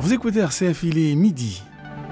Vous écoutez RCF, il est midi.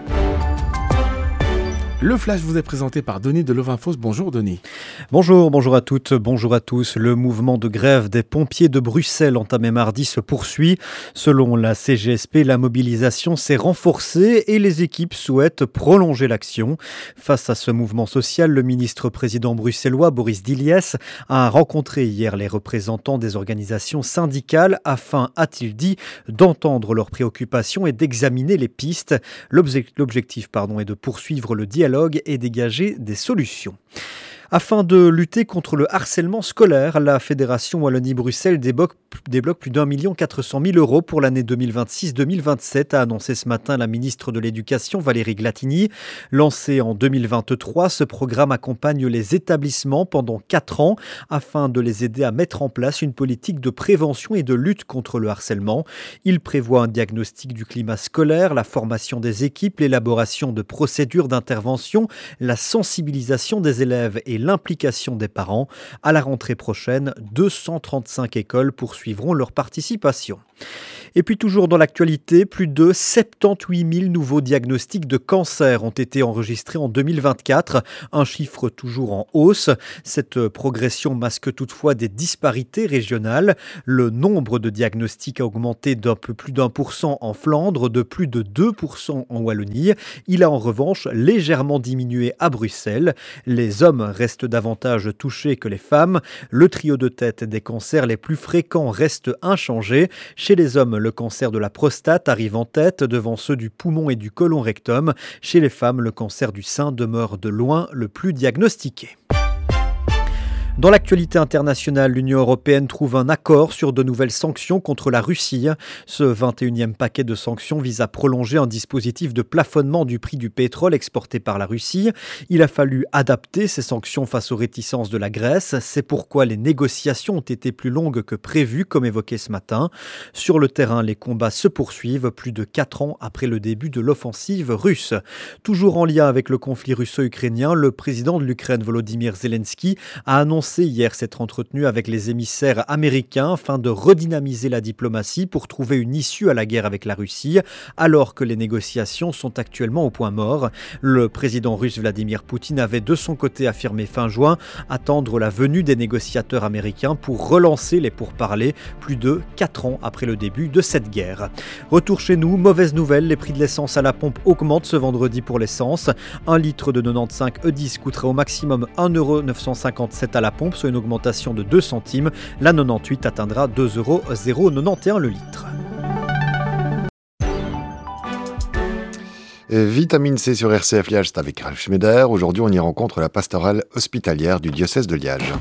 Le flash vous est présenté par Denis de Lovinfos. Bonjour Denis. Bonjour à toutes, bonjour à tous. Le mouvement de grève des pompiers de Bruxelles entamé mardi se poursuit. Selon la CGSP, la mobilisation s'est renforcée et les équipes souhaitent prolonger l'action. Face à ce mouvement social, le ministre-président bruxellois Boris Diliès a rencontré hier les représentants des organisations syndicales afin, a-t-il dit, d'entendre leurs préoccupations et d'examiner les pistes. L'objectif est de poursuivre le dialogue et dégager des solutions. Afin de lutter contre le harcèlement scolaire, la Fédération Wallonie-Bruxelles débloque plus d'1 400 000 € pour l'année 2026-2027, a annoncé ce matin la ministre de l'Éducation Valérie Glatini. Lancé en 2023, ce programme accompagne les établissements pendant 4 ans afin de les aider à mettre en place une politique de prévention et de lutte contre le harcèlement. Il prévoit un diagnostic du climat scolaire, la formation des équipes, l'élaboration de procédures d'intervention, la sensibilisation des élèves et l'implication des parents. À la rentrée prochaine, 235 écoles poursuivront leur participation. Et puis toujours dans l'actualité, plus de 78 000 nouveaux diagnostics de cancer ont été enregistrés en 2024, un chiffre toujours en hausse. Cette progression masque toutefois des disparités régionales. Le nombre de diagnostics a augmenté d'un peu plus d'1% en Flandre, de plus de 2% en Wallonie. Il a en revanche légèrement diminué à Bruxelles. Les hommes restent davantage touchés que les femmes. Le trio de tête des cancers les plus fréquents reste inchangé. Chez les hommes, le cancer de la prostate arrive en tête devant ceux du poumon et du côlon rectum. Chez les femmes, le cancer du sein demeure de loin le plus diagnostiqué. Dans l'actualité internationale, l'Union européenne trouve un accord sur de nouvelles sanctions contre la Russie. Ce 21e paquet de sanctions vise à prolonger un dispositif de plafonnement du prix du pétrole exporté par la Russie. Il a fallu adapter ces sanctions face aux réticences de la Grèce. C'est pourquoi les négociations ont été plus longues que prévu, comme évoqué ce matin. Sur le terrain, les combats se poursuivent plus de 4 ans après le début de l'offensive russe. Toujours en lien avec le conflit russo-ukrainien, le président de l'Ukraine, Volodymyr Zelensky, a annoncé hier s'être entretenu avec les émissaires américains afin de redynamiser la diplomatie pour trouver une issue à la guerre avec la Russie, alors que les négociations sont actuellement au point mort. Le président russe Vladimir Poutine avait de son côté affirmé fin juin attendre la venue des négociateurs américains pour relancer les pourparlers plus de 4 ans après le début de cette guerre. Retour chez nous, mauvaise nouvelle, les prix de l'essence à la pompe augmentent ce vendredi pour l'essence. 1 litre de 95 E10 coûtera au maximum 1,957 € à la pompe, soit une augmentation de 2 centimes. La 98 atteindra 2,091 € le litre. Vitamine C sur RCF Liège, c'est avec Ralph Schneider. Aujourd'hui, on y rencontre la pastorale hospitalière du diocèse de Liège.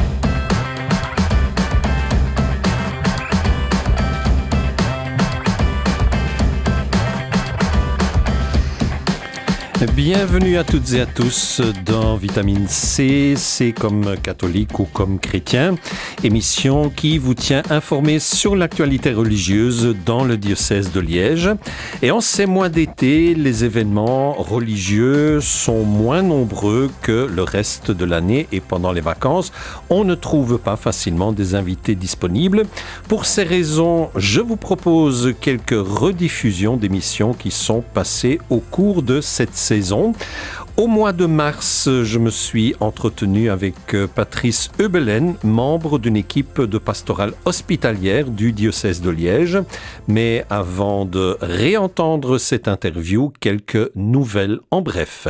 Bienvenue à toutes et à tous dans Vitamine C, c'est comme catholique ou comme chrétien, émission qui vous tient informé sur l'actualité religieuse dans le diocèse de Liège. Et en ces mois d'été, les événements religieux sont moins nombreux que le reste de l'année et pendant les vacances, on ne trouve pas facilement des invités disponibles. Pour ces raisons, je vous propose quelques rediffusions d'émissions qui sont passées au cours de cette saison. Au mois de mars, je me suis entretenu avec Patrice Eubelen, membre d'une équipe de pastorale hospitalière du diocèse de Liège. Mais avant de réentendre cette interview, quelques nouvelles en bref.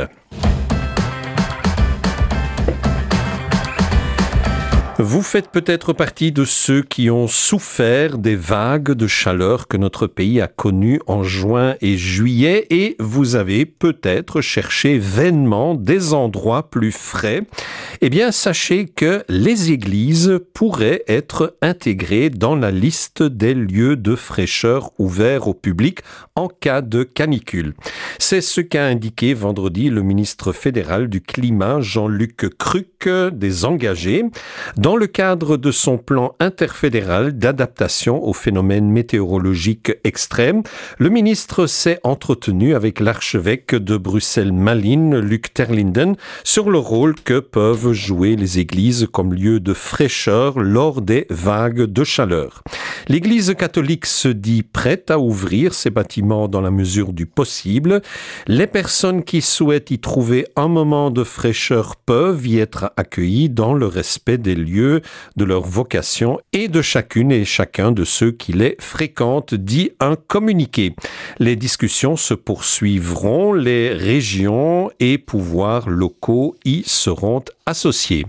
Vous faites peut-être partie de ceux qui ont souffert des vagues de chaleur que notre pays a connues en juin et juillet et vous avez peut-être cherché vainement des endroits plus frais. Eh bien, sachez que les églises pourraient être intégrées dans la liste des lieux de fraîcheur ouverts au public en cas de canicule. C'est ce qu'a indiqué vendredi le ministre fédéral du Climat, Jean-Luc Cruc, des engagés. Dans Dans le cadre de son plan interfédéral d'adaptation aux phénomènes météorologiques extrêmes, le ministre s'est entretenu avec l'archevêque de Bruxelles-Malines, Luc Terlinden, sur le rôle que peuvent jouer les églises comme lieu de fraîcheur lors des vagues de chaleur. L'Église catholique se dit prête à ouvrir ses bâtiments dans la mesure du possible. Les personnes qui souhaitent y trouver un moment de fraîcheur peuvent y être accueillies dans le respect des lieux, de leur vocation et de chacune et chacun de ceux qui les fréquentent, dit un communiqué. Les discussions se poursuivront, les régions et pouvoirs locaux y seront associés.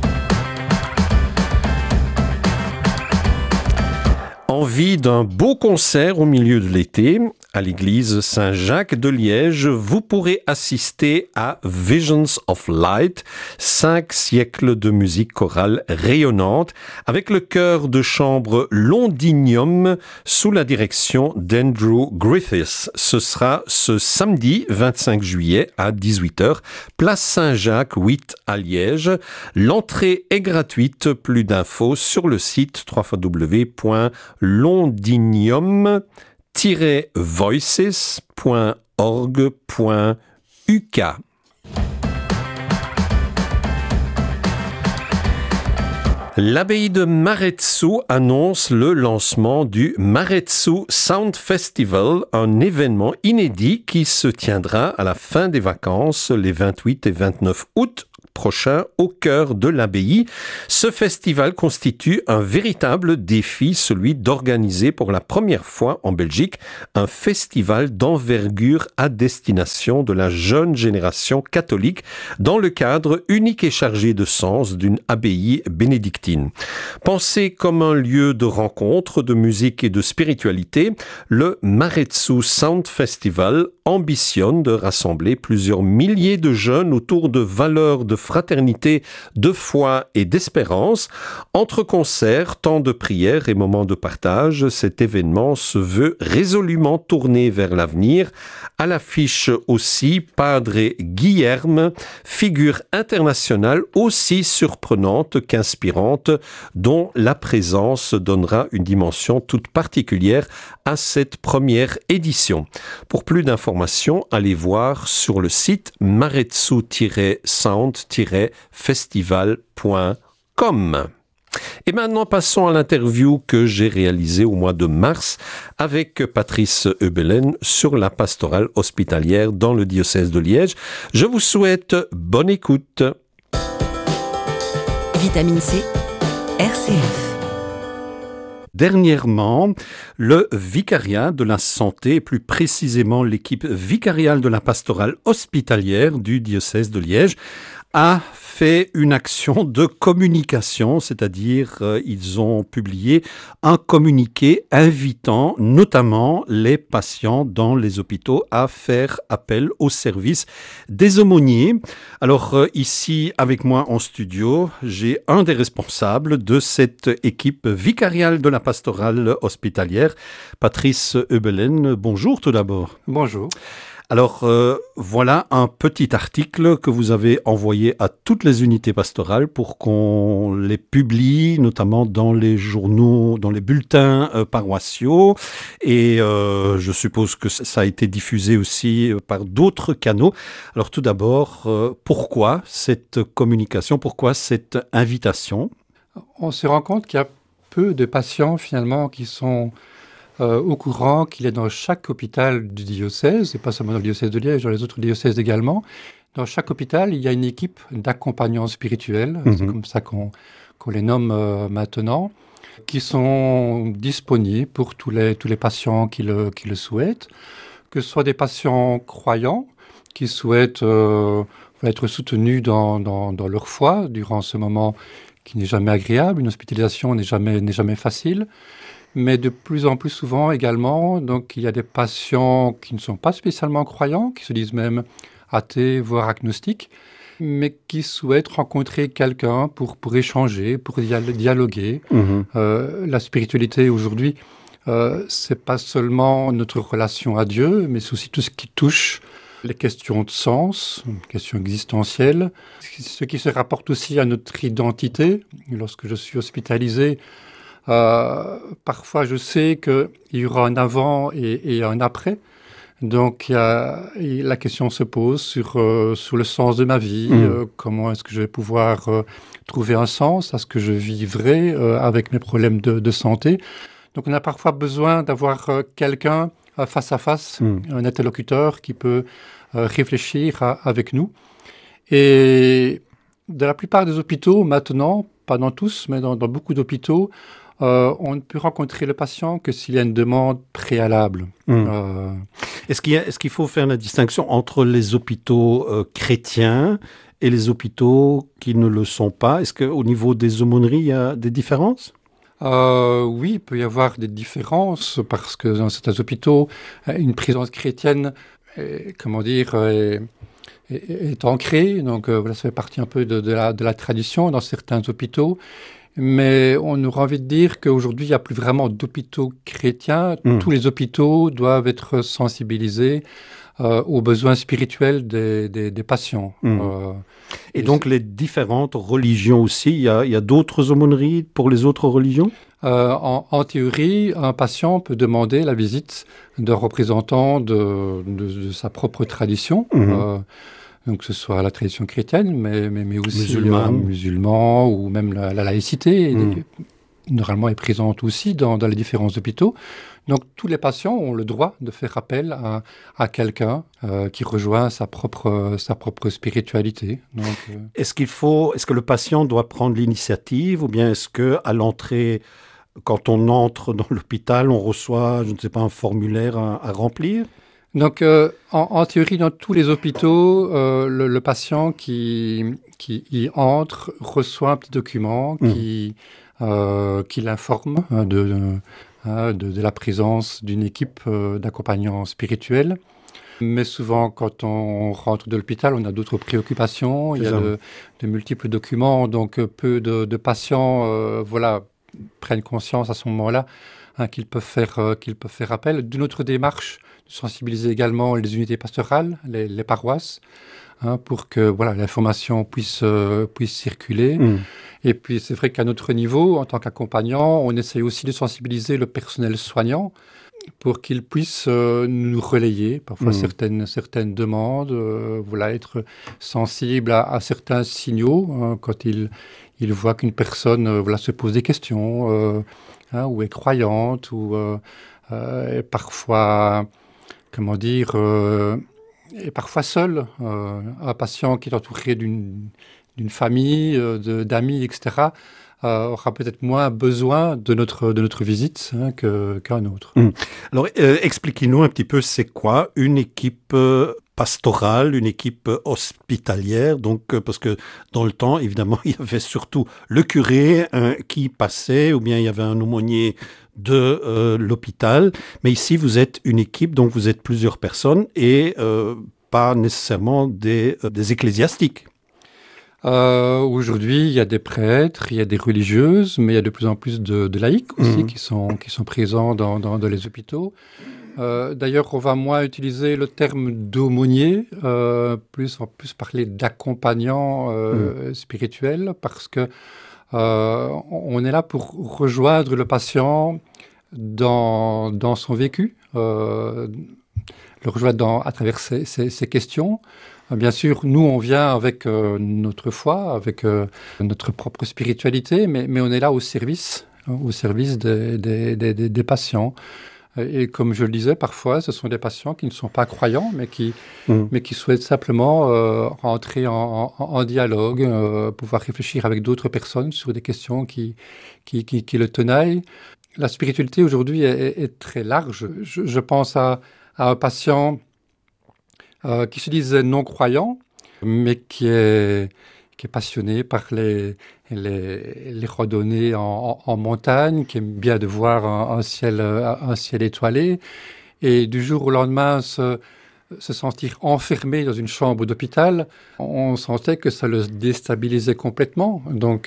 Envie d'un beau concert au milieu de l'été, à l'église Saint-Jacques de Liège, vous pourrez assister à Visions of Light, 5 siècles de musique chorale rayonnante, avec le chœur de chambre Londinium sous la direction d'Andrew Griffiths. Ce sera ce samedi 25 juillet à 18h, place Saint-Jacques 8 à Liège. L'entrée est gratuite, plus d'infos sur le site www.londinium-voices.org.uk. L'abbaye de Maretsu annonce le lancement du Maretsu Sound Festival, un événement inédit qui se tiendra à la fin des vacances les 28 et 29 août prochain au cœur de l'abbaye. Ce festival constitue un véritable défi, celui d'organiser pour la première fois en Belgique un festival d'envergure à destination de la jeune génération catholique dans le cadre unique et chargé de sens d'une abbaye bénédictine. Pensé comme un lieu de rencontre, de musique et de spiritualité, le Maretsu Sound Festival ambitionne de rassembler plusieurs milliers de jeunes autour de valeurs de fraternité, de foi et d'espérance. Entre concerts, temps de prière et moments de partage, cet événement se veut résolument tourné vers l'avenir. À l'affiche aussi, Padre Guilherme, figure internationale aussi surprenante qu'inspirante, dont la présence donnera une dimension toute particulière à cette première édition. Pour plus d'informations, allez voir sur le site maretsu-sound-festival.com. Et maintenant, passons à l'interview que j'ai réalisée au mois de mars avec Patrice Eubelen sur la pastorale hospitalière dans le diocèse de Liège. Je vous souhaite bonne écoute. Vitamine C, RCF. Dernièrement, le vicariat de la santé, et plus précisément l'équipe vicariale de la pastorale hospitalière du diocèse de Liège, a fait une action de communication, c'est-à-dire ils ont publié un communiqué invitant notamment les patients dans les hôpitaux à faire appel au service des aumôniers. Alors ici avec moi en studio, j'ai un des responsables de cette équipe vicariale de la pastorale hospitalière, Patrice Eubelen. Bonjour tout d'abord. Bonjour. Alors, voilà un petit article que vous avez envoyé à toutes les unités pastorales pour qu'on les publie, notamment dans les journaux, dans les bulletins paroissiaux. Et je suppose que ça a été diffusé aussi par d'autres canaux. Alors, tout d'abord, pourquoi cette communication, pourquoi cette invitation ? On se rend compte qu'il y a peu de patients, finalement, qui sont au courant qu'il est dans chaque hôpital du diocèse, et pas seulement dans le diocèse de Liège, dans les autres diocèses également. Dans chaque hôpital, il y a une équipe d'accompagnants spirituels, c'est comme ça qu'on les nomme maintenant, qui sont disponibles pour tous les patients qui le souhaitent, que ce soit des patients croyants qui souhaitent être soutenus dans leur foi durant ce moment qui n'est jamais agréable. Une hospitalisation n'est jamais facile. Mais de plus en plus souvent également, donc il y a des patients qui ne sont pas spécialement croyants, qui se disent même athées, voire agnostiques, mais qui souhaitent rencontrer quelqu'un pour échanger, pour dialoguer. La spiritualité aujourd'hui, c'est pas seulement notre relation à Dieu, mais c'est aussi tout ce qui touche les questions de sens, questions existentielles, ce qui se rapporte aussi à notre identité. Lorsque je suis hospitalisé, parfois je sais qu'il y aura un avant et un après. Donc la question se pose sur le sens de ma vie, comment est-ce que je vais pouvoir trouver un sens à ce que je vivrai avec mes problèmes de santé. Donc on a parfois besoin d'avoir quelqu'un face à face, un interlocuteur qui peut réfléchir avec nous. Et dans la plupart des hôpitaux maintenant, pas dans tous, mais dans beaucoup d'hôpitaux, on ne peut rencontrer le patient que s'il y a une demande préalable. Est-ce qu'il faut faire la distinction entre les hôpitaux chrétiens et les hôpitaux qui ne le sont pas? Est-ce qu'au niveau des aumôneries, il y a des différences? Oui, il peut y avoir des différences parce que dans certains hôpitaux, une présence chrétienne est ancrée. Donc voilà, ça fait partie un peu de la tradition dans certains hôpitaux. Mais on aurait envie de dire qu'aujourd'hui, il n'y a plus vraiment d'hôpitaux chrétiens. Tous les hôpitaux doivent être sensibilisés aux besoins spirituels des patients. Et donc, les différentes religions aussi, il y a d'autres aumôneries pour les autres religions? En théorie, un patient peut demander la visite d'un représentant de sa propre tradition. Donc, que ce soit la tradition chrétienne, mais aussi musulman ou même la laïcité, normalement est présente aussi dans les différents hôpitaux. Donc, tous les patients ont le droit de faire appel à quelqu'un qui rejoint sa propre spiritualité. Donc, Est-ce que le patient doit prendre l'initiative ou bien est-ce qu'à l'entrée, quand on entre dans l'hôpital, on reçoit, je ne sais pas, un formulaire à remplir? Donc, en théorie, dans tous les hôpitaux, le patient qui y entre reçoit un petit document qui l'informe de la présence d'une équipe d'accompagnants spirituels. Mais souvent, quand on rentre de l'hôpital, on a d'autres préoccupations. Il y a de multiples documents, donc peu de patients prennent conscience à ce moment-là qu'ils peuvent faire appel. D'une autre démarche, de sensibiliser également les unités pastorales, les paroisses, pour que l'information puisse circuler. Et puis c'est vrai qu'à notre niveau, en tant qu'accompagnant, on essaye aussi de sensibiliser le personnel soignant pour qu'il puisse nous relayer parfois certaines demandes, être sensible à certains signaux quand il voit qu'une personne se pose des questions, ou est croyante, ou est parfois, est parfois seul, un patient qui est entouré d'une famille, d'amis, etc., aura peut-être moins besoin de notre visite qu'un autre. Alors, expliquez-nous un petit peu, c'est quoi une équipe pastorale, une équipe hospitalière, donc parce que dans le temps, évidemment, il y avait surtout le curé qui passait, ou bien il y avait un aumônier de l'hôpital, mais ici vous êtes une équipe, donc vous êtes plusieurs personnes et pas nécessairement des ecclésiastiques. Aujourd'hui, il y a des prêtres, il y a des religieuses, mais il y a de plus en plus de laïcs aussi qui sont présents dans les hôpitaux. D'ailleurs, on va moins utiliser le terme d'aumônier, plus parler d'accompagnant spirituel, parce que on est là pour rejoindre le patient dans son vécu, le rejoindre à travers ses questions. Bien sûr, nous, on vient avec notre foi, avec notre propre spiritualité, mais on est là au service des patients. Et comme je le disais, parfois, ce sont des patients qui ne sont pas croyants, mais qui souhaitent simplement rentrer en dialogue, pouvoir réfléchir avec d'autres personnes sur des questions qui le tenaillent. La spiritualité, aujourd'hui, est très large. Je pense à un patient qui se disait non-croyant, mais qui est passionné par les randonnées en montagne, qui aime bien de voir un ciel étoilé, et du jour au lendemain se sentir enfermé dans une chambre d'hôpital, on sentait que ça le déstabilisait complètement. Donc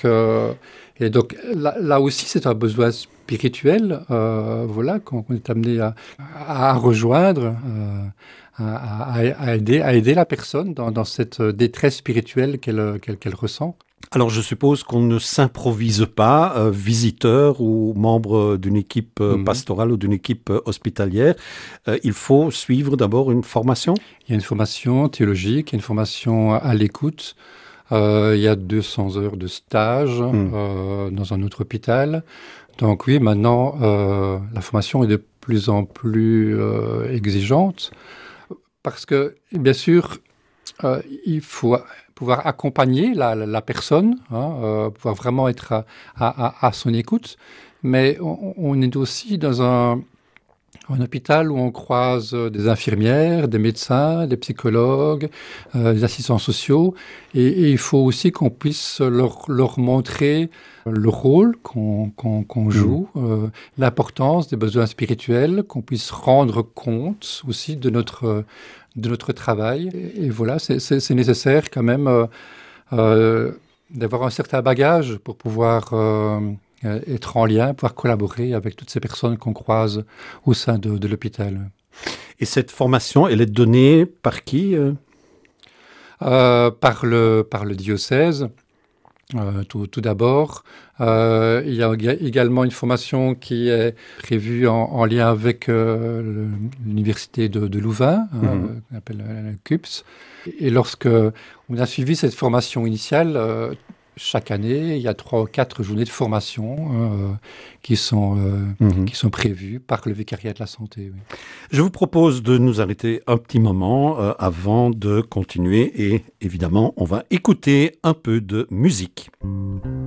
là aussi, c'est un besoin spirituel, qu'on est amené à rejoindre, à aider la personne dans cette détresse spirituelle qu'elle ressent. Alors je suppose qu'on ne s'improvise pas visiteur ou membre d'une équipe pastorale ou d'une équipe hospitalière. Il faut suivre d'abord une formation. Il y a une formation théologique, il y a une formation à l'écoute. Il y a 200 heures de stage dans un autre hôpital. Donc oui, maintenant, la formation est de plus en plus exigeante parce que, bien sûr, il faut pouvoir accompagner la personne, pouvoir vraiment être à son écoute. Mais on est aussi dans un hôpital où on croise des infirmières, des médecins, des psychologues, des assistants sociaux. Et il faut aussi qu'on puisse leur montrer le rôle qu'on joue, l'importance des besoins spirituels, qu'on puisse rendre compte aussi de notre travail. Et voilà, c'est nécessaire quand même d'avoir un certain bagage pour pouvoir être en lien, pouvoir collaborer avec toutes ces personnes qu'on croise au sein de l'hôpital. Et cette formation, elle est donnée par qui par le diocèse. Tout d'abord. Il y a également une formation qui est prévue en lien avec l'université de Louvain, qu'on appelle la CUPS. Et lorsque on a suivi cette formation initiale, chaque année, il y a 3 ou 4 journées de formation qui sont prévues par le vicariat de la santé. Oui. Je vous propose de nous arrêter un petit moment avant de continuer et évidemment, on va écouter un peu de musique.